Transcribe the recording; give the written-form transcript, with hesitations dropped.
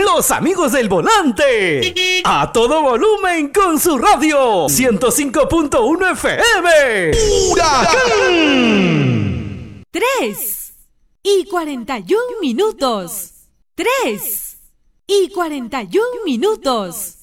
Los amigos del volante. A todo volumen con su radio. 105.1 FM. ¡Huracán! 3:41. 3:41.